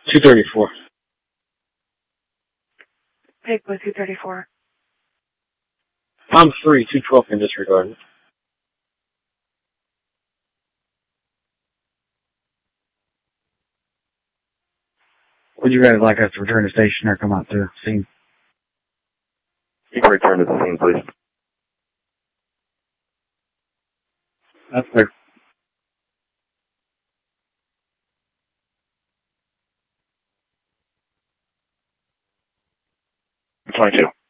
234. Take with 234. I'm 3, 212 can disregard. Would you guys like us to return to station or come out to the scene? You can return to the scene, please. That's clear. 22.